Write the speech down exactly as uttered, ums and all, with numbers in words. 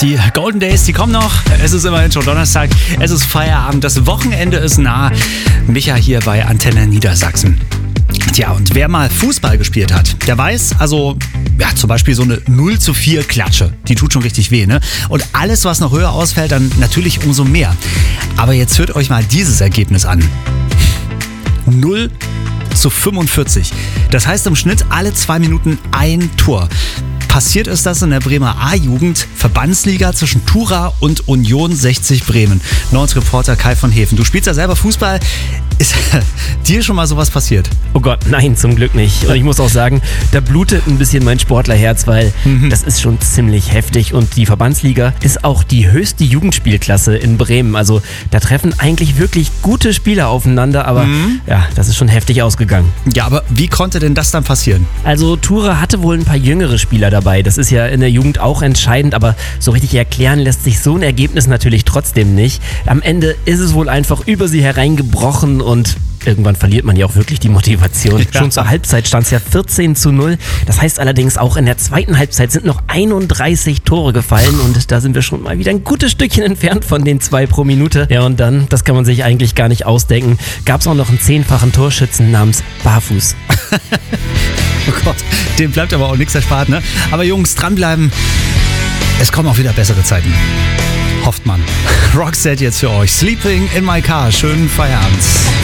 Die Golden Days, die kommen noch. Es ist immerhin schon Donnerstag. Es ist Feierabend. Das Wochenende ist nah. Micha hier bei Antenne Niedersachsen. Tja, und wer mal Fußball gespielt hat, der weiß, also ja, zum Beispiel so eine null zu vier Klatsche, die tut schon richtig weh, ne? Und alles, was noch höher ausfällt, dann natürlich umso mehr. Aber jetzt hört euch mal dieses Ergebnis an. null zu fünfundvierzig. Das heißt im Schnitt alle zwei Minuten ein Tor. Passiert ist das in der Bremer A-Jugend, Verbandsliga zwischen Tura und Union sechzig Bremen. Nordreporter Kai von Hefen. Du spielst ja selber Fußball. Ist dir schon mal sowas passiert? Oh Gott, nein, zum Glück nicht. Und ich muss auch sagen, da blutet ein bisschen mein Sportlerherz, weil mhm. das ist schon ziemlich heftig. Und die Verbandsliga ist auch die höchste Jugendspielklasse in Bremen. Also da treffen eigentlich wirklich gute Spieler aufeinander, aber mhm. ja, das ist schon heftig ausgegangen. Ja, aber wie konnte denn das dann passieren? Also Tura hatte wohl ein paar jüngere Spieler dabei. Das ist ja in der Jugend auch entscheidend, aber so richtig erklären lässt sich so ein Ergebnis natürlich trotzdem nicht. Am Ende ist es wohl einfach über sie hereingebrochen und irgendwann verliert man ja auch wirklich die Motivation. Ja. Schon zur Halbzeit stand es ja vierzehn zu null. Das heißt allerdings auch in der zweiten Halbzeit sind noch einunddreißig Tore gefallen und da sind wir schon mal wieder ein gutes Stückchen entfernt von den zwei pro Minute. Ja, und dann, das kann man sich eigentlich gar nicht ausdenken, gab es auch noch einen zehnfachen Torschützen namens Barfuß. Oh Gott, dem bleibt aber auch nichts erspart, ne? Aber Jungs, dranbleiben. Es kommen auch wieder bessere Zeiten. Hofft man. Roxette jetzt für euch. Sleeping in my car. Schönen Feierabend.